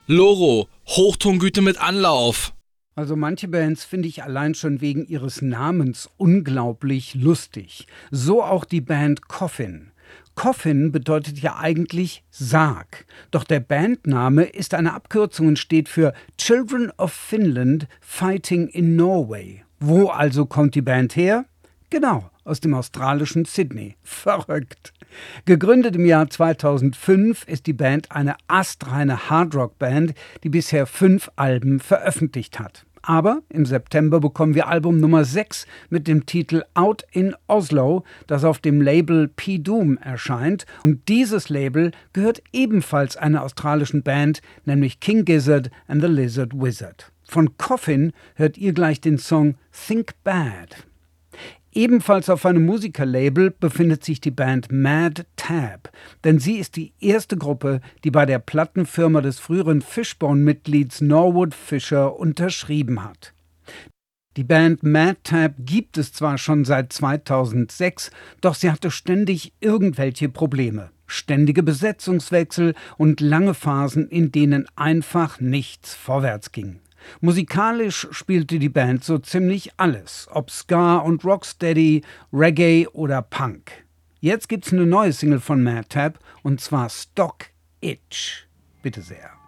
Loro, Hochtongüte mit Anlauf. Also manche Bands finde ich allein schon wegen ihres Namens unglaublich lustig. So auch die Band Coffin. Coffin bedeutet ja eigentlich Sarg. Doch der Bandname ist eine Abkürzung und steht für Children of Finland Fighting in Norway. Wo also kommt die Band her? Genau, aus dem australischen Sydney. Verrückt. Gegründet im Jahr 2005 ist die Band eine astreine Hardrock-Band, die bisher 5 Alben veröffentlicht hat. Aber im September bekommen wir Album Nummer 6 mit dem Titel Out in Oslo, das auf dem Label P-Doom erscheint. Und dieses Label gehört ebenfalls einer australischen Band, nämlich King Gizzard and the Lizard Wizard. Von Coffin hört ihr gleich den Song Think Bad. Ebenfalls auf einem Musikerlabel befindet sich die Band Mad Tab, denn sie ist die erste Gruppe, die bei der Plattenfirma des früheren Fishbone-Mitglieds Norwood Fisher unterschrieben hat. Die Band Mad Tab gibt es zwar schon seit 2006, doch sie hatte ständig irgendwelche Probleme. Ständige Besetzungswechsel und lange Phasen, in denen einfach nichts vorwärts ging. Musikalisch spielte die Band so ziemlich alles, ob Ska und Rocksteady, Reggae oder Punk. Jetzt gibt's eine neue Single von Mad Tab und zwar Stock Itch. Bitte sehr.